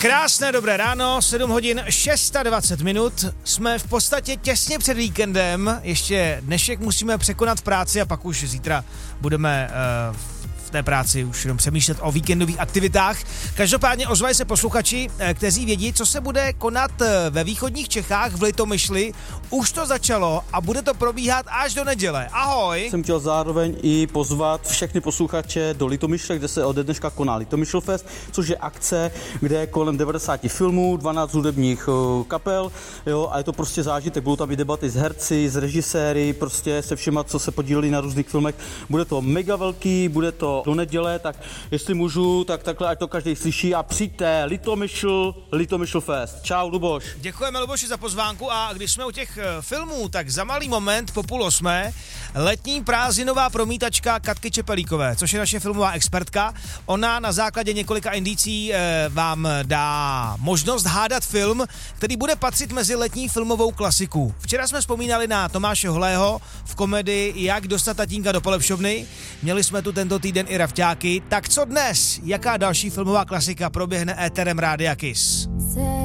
Krásné dobré ráno, 7 hodin 26 minut, jsme v podstatě těsně před víkendem, ještě dnešek musíme překonat v práci a pak už zítra budeme v té práci už jenom přemýšlet o víkendových aktivitách. Každopádně ozvají se posluchači, kteří vědí, co se bude konat ve východních Čechách v Litomyšli. Už to začalo a bude to probíhat až do neděle. Ahoj! Jsem chtěl zároveň i pozvat všechny posluchače do Litomyšle, kde se ode dneška koná Litomyšl Fest, což je akce, kde je kolem 90 filmů, 12 hudebních kapel, jo, a je to prostě zážitek. Budou tam i debaty s herci, s režiséry, prostě se všema, co se podíleli na různých filmech. Bude to mega velký, bude to do neděle, tak jestli můžu, tak takhle, ať to každý slyší a přijďte, Litomyšl Fest. Čau, Luboš. Děkujeme, Luboši, za pozvánku a když jsme u těch filmů, tak za malý moment po 7:30 letní prázdninová promítačka Katky Čepelíkové, což je naše filmová expertka. Ona na základě několika indicí vám dá možnost hádat film, který bude patřit mezi letní filmovou klasiku. Včera jsme vzpomínali na Tomáše Holého v komedii Jak dostat tatínka do polepšovny. Měli jsme tu tento týden i Rafťáky. Tak co dnes? Jaká další filmová klasika proběhne éterem Rádia Kiss?